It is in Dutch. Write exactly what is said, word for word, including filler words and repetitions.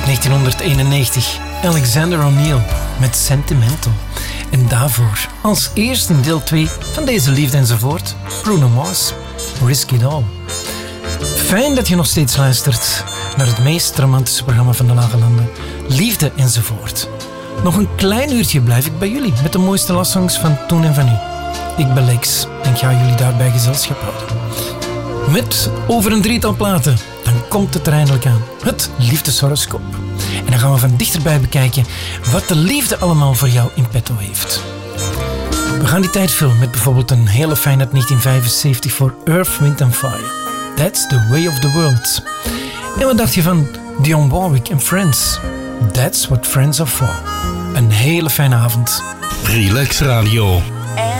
negentienhonderdeenennegentig, Alexander O'Neal met Sentimental. En daarvoor, als eerste in deel twee van deze Liefde enzovoort, Bruno Mars, Risk It All. Fijn dat je nog steeds luistert naar het meest romantische programma van de Lage Landen, Liefde enzovoort. Nog een klein uurtje blijf ik bij jullie met de mooiste lofsongs van toen en van nu. Ik ben Lex en ga jullie daarbij gezelschap houden. Met over een drietal platen, dan komt het er eindelijk aan. Het liefdeshoroscoop. En dan gaan we van dichterbij bekijken wat de liefde allemaal voor jou in petto heeft. We gaan die tijd vullen met bijvoorbeeld een hele fijne uit negentien vijfenzeventig voor Earth, Wind and Fire. That's the way of the world. En wat dacht je van Dionne Warwick en Friends? That's what friends are for. Een hele fijne avond. Relax Radio.